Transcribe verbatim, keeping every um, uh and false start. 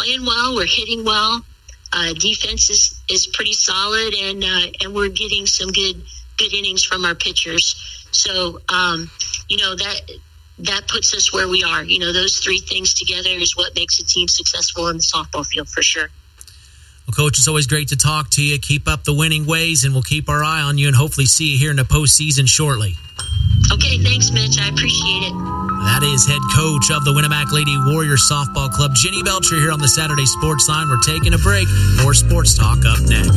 playing well. We're hitting well. Uh, defense is, is pretty solid, and uh, and we're getting some good good innings from our pitchers. So, um, you know, that that puts us where we are. You know, those three things together is what makes a team successful in the softball field for sure. Well, Coach, it's always great to talk to you. Keep up the winning ways, and we'll keep our eye on you and hopefully see you here in the postseason shortly. Okay, thanks, Mitch. I appreciate it. That is head coach of the Winamac Lady Warrior Softball Club, Jenny Belcher, here on the Saturday Sports Line. We're taking a break. More sports talk up next.